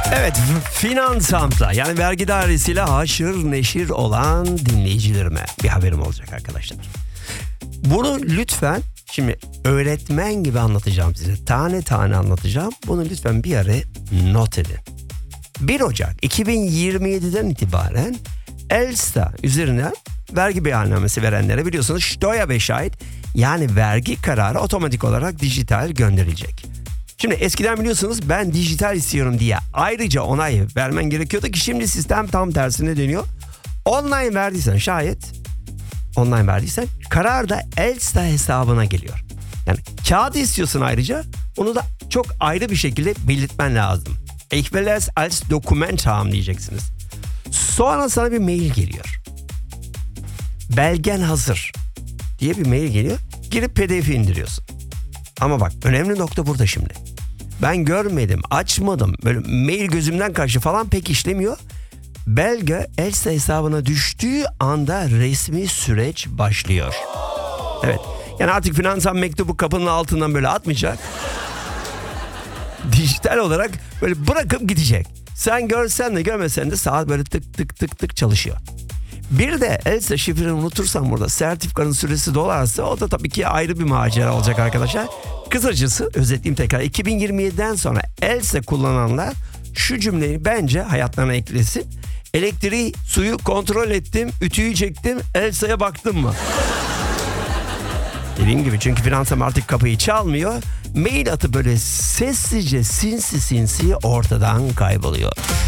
Evet, Finansant'la yani vergi dairesiyle haşır neşir olan dinleyicilerime bir haberim olacak arkadaşlar. Bunu lütfen şimdi öğretmen gibi anlatacağım size. Tane tane anlatacağım. Bunu lütfen bir ara not edin. 1 Ocak 2027'den itibaren Elsta üzerine vergi beyannamesi verenlere biliyorsunuz Steuerbescheid yani vergi kararı otomatik olarak dijital gönderilecek. Şimdi eskiden biliyorsunuz ben dijital istiyorum diye ayrıca onay vermen gerekiyordu ki şimdi sistem tam tersine dönüyor. Online verdiysen karar da Elsta hesabına geliyor. Yani kağıdı istiyorsun ayrıca onu da çok ayrı bir şekilde belirtmen lazım. Ich will es als Dokument haben diyeceksiniz. Sonra sana bir mail geliyor. Belgen hazır diye bir mail geliyor. Girip PDF'i indiriyorsun. Ama bak önemli nokta burada şimdi. Ben görmedim, açmadım. Böyle mail gözümden kaçtı falan pek işlemiyor. Belge Elsta hesabına düştüğü anda resmi süreç başlıyor. Evet. Yani artık Finansam mektubu kapının altından böyle atmayacak. Dijital olarak böyle bırakıp gidecek. Sen görsen de görmesen de saat böyle tık tık tık tık çalışıyor. Bir de Elsta şifreni unutursan burada sertifikanın süresi dolarsa o da tabii ki ayrı bir macera olacak arkadaşlar. Kısacası özetleyeyim tekrar 2027'den sonra Elsta kullananlar şu cümleyi bence hayatlarına eklesin. Elektriği, suyu kontrol ettim, ütüyü çektim, Elsa'ya baktın mı? Dediğim gibi çünkü Finansam artık kapıyı çalmıyor. Mail atıp böyle sessizce sinsi ortadan kayboluyor.